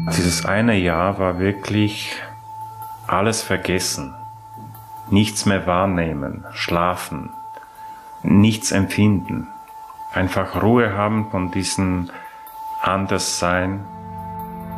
Dieses eine Jahr war wirklich alles vergessen, nichts mehr wahrnehmen, schlafen, nichts empfinden, einfach Ruhe haben von diesem Anderssein,